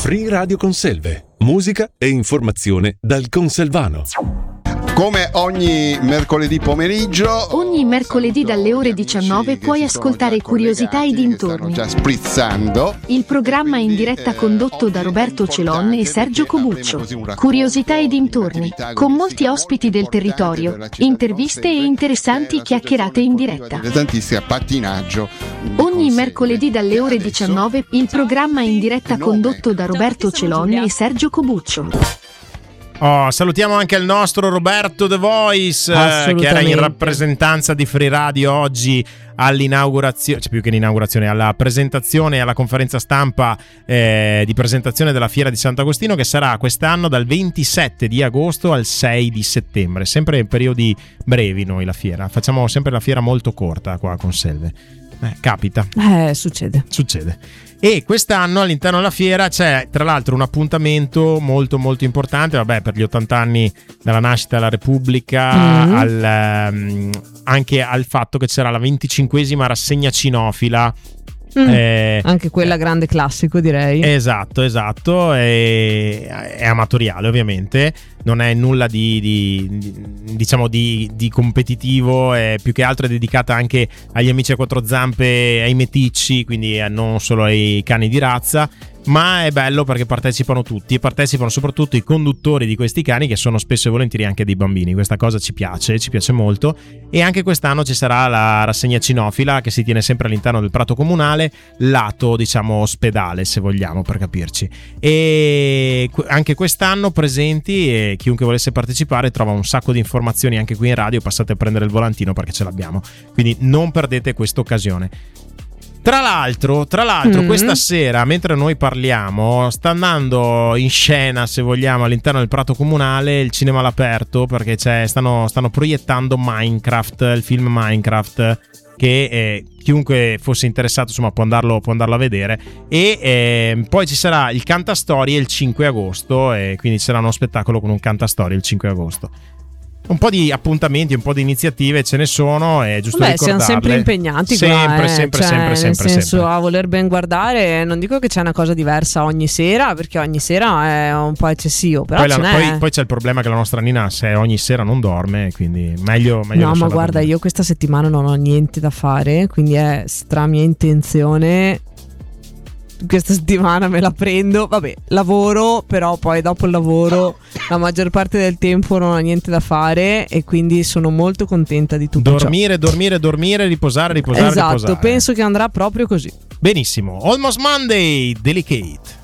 Free Radio Conselve, musica e informazione dal Conselvano. Come ogni mercoledì pomeriggio, ogni mercoledì dalle ore 19 puoi ascoltare Curiosità e dintorni. Stanno già sprizzando. Il programma in diretta condotto da Roberto Celon e Sergio Cobuccio. Curiosità e dintorni, con molti ospiti del territorio, interviste e interessanti chiacchierate in diretta. Tantissimo pattinaggio. Ogni mercoledì dalle ore 19 il programma in diretta condotto da Roberto Celon e Sergio Cobuccio. Salutiamo anche il nostro Roberto The Voice, che era in rappresentanza di Free Radio oggi all'inaugurazione, cioè più che l'inaugurazione, alla presentazione, alla conferenza stampa di presentazione della Fiera di Sant'Agostino, che sarà quest'anno dal 27 di agosto al 6 di settembre, sempre in periodi brevi noi la fiera, facciamo sempre la fiera molto corta qua con Selve. Capita. Succede. E quest'anno all'interno della fiera c'è tra l'altro un appuntamento molto molto importante, per gli 80 anni dalla nascita della Repubblica, anche al fatto che c'era la 25esima rassegna cinofila. Anche quella grande classico, direi. Esatto, è amatoriale ovviamente, non è nulla di competitivo, è più che altro è dedicata anche agli amici a quattro zampe, ai meticci, quindi non solo ai cani di razza. Ma è bello perché partecipano tutti, e partecipano soprattutto i conduttori di questi cani, che sono spesso e volentieri anche dei bambini. Questa cosa ci piace molto. E anche quest'anno ci sarà la rassegna cinofila, che si tiene sempre all'interno del Prato Comunale, lato ospedale, se vogliamo, per capirci. E anche quest'anno presenti, e chiunque volesse partecipare trova un sacco di informazioni anche qui in radio. Passate a prendere il volantino perché ce l'abbiamo, quindi non perdete questa occasione. Tra l'altro, questa sera, mentre noi parliamo, sta andando in scena, se vogliamo, all'interno del Prato Comunale il cinema all'aperto, perché stanno proiettando Minecraft, il film Minecraft, che chiunque fosse interessato può andarlo a vedere. E poi ci sarà il Cantastorie il 5 agosto, e quindi ci sarà uno spettacolo con un Cantastorie il 5 agosto. Un po' di appuntamenti, un po' di iniziative ce ne sono, è giusto ricordarle. Siamo sempre impegnati sempre, nel senso, a voler ben guardare. Non dico che c'è una cosa diversa ogni sera, perché ogni sera è un po' eccessivo, però poi c'è il problema che la nostra Nina, se ogni sera non dorme, quindi meglio no, ma guarda, io questa settimana non ho niente da fare, quindi è stra mia intenzione. Questa settimana me la prendo, lavoro, però poi dopo il lavoro la maggior parte del tempo non ho niente da fare, e quindi sono molto contenta di tutto dormire, riposare. Esatto, penso che andrà proprio così. Benissimo. Almost Monday, Delicate.